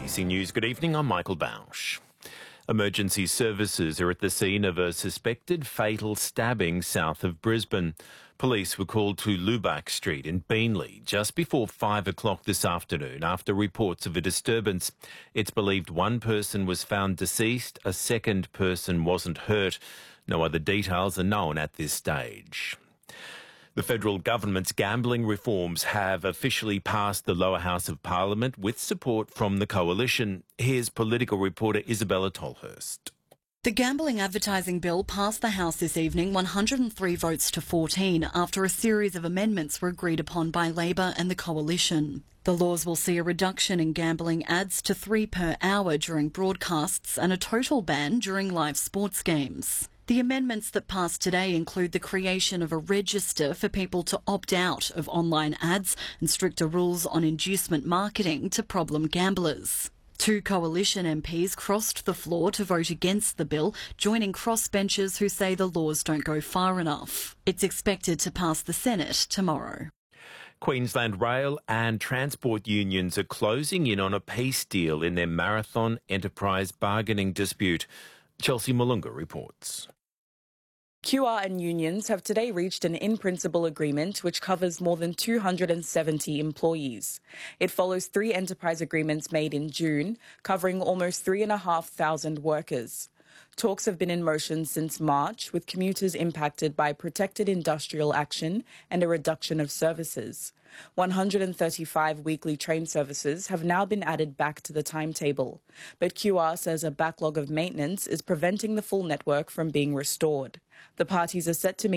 ABC News, good evening, I'm Michael Bausch. Emergency services are at the scene of a suspected fatal stabbing south of Brisbane. Police were called to Lubac Street in Beenleigh just before 5 o'clock this afternoon after reports of a disturbance. It's believed one person was found deceased, a second person wasn't hurt. No other details are known at this stage. The federal government's gambling reforms have officially passed the lower house of parliament with support from the coalition. Here's political reporter Isabella Tolhurst. The gambling advertising bill passed the House this evening 103 votes to 14 after a series of amendments were agreed upon by Labor and the coalition. The laws will see a reduction in gambling ads to 3 per hour during broadcasts and a total ban during live sports games. The amendments that passed today include the creation of a register for people to opt out of online ads and stricter rules on inducement marketing to problem gamblers. 2 coalition MPs crossed the floor to vote against the bill, joining crossbenchers who say the laws don't go far enough. It's expected to pass the Senate tomorrow. Queensland Rail and Transport unions are closing in on a peace deal in their marathon enterprise bargaining dispute. Chelsea Malunga reports. QR and unions have today reached an in-principle agreement which covers more than 270 employees. It follows 3 enterprise agreements made in June, covering almost 3,500 workers. Talks have been in motion since March, with commuters impacted by protected industrial action and a reduction of services. 135 weekly train services have now been added back to the timetable, but QR says a backlog of maintenance is preventing the full network from being restored. The parties are set to meet